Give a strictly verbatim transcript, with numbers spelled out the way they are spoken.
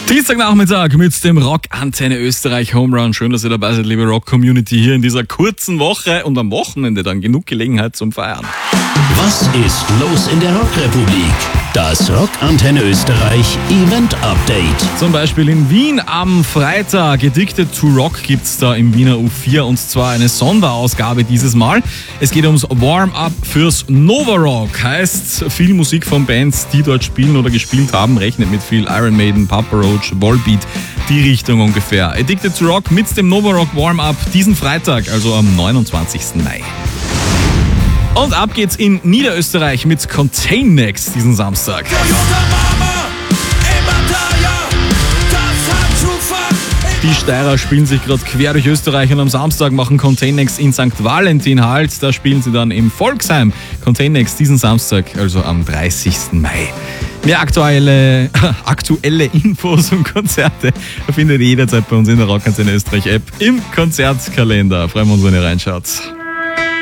Dienstagnachmittag mit dem Rock Antenne Österreich Home Run. Schön, dass ihr dabei seid, liebe Rock-Community, hier in dieser kurzen Woche und am Wochenende dann genug Gelegenheit zum Feiern. Was ist los in der Rockrepublik? Das Rock Antenne Österreich Event Update. Zum Beispiel in Wien am Freitag. Addicted to Rock gibt's da im Wiener U vier und zwar eine Sonderausgabe dieses Mal. Es geht ums Warm-Up fürs Nova Rock. Heißt, viel Musik von Bands, die dort spielen oder gespielt haben, rechnet mit viel Iron Maiden, Papa Roach, Volbeat, die Richtung ungefähr. Addicted to Rock mit dem Nova Rock Warm-Up diesen Freitag, also am neunundzwanzigsten Mai. Und ab geht's in Niederösterreich mit Contain Next diesen Samstag. Die Steirer spielen sich gerade quer durch Österreich und am Samstag machen Contain Next in Sankt Valentin Halt. Da spielen sie dann im Volksheim. Contain Next diesen Samstag, also am dreißigsten Mai. Mehr aktuelle, aktuelle Infos und Konzerte findet ihr jederzeit bei uns in der Rock Antenne Österreich App im Konzertkalender. Freuen wir uns, wenn ihr reinschaut.